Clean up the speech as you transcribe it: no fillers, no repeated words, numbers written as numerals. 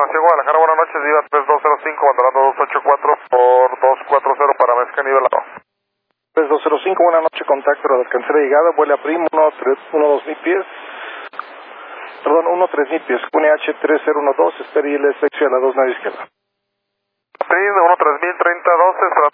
información Guadalajara, buenas noches, Viva 3205, abandonando 284 por 240 para Mezca nivelado. 3205, buenas noches, contacto de alcancera de llegada, vuela Prim 1-2,000 pies, perdón, 1-3,000 pies, QNH 3012, espera ILS a la 2 nave izquierda. Prim 1-3012,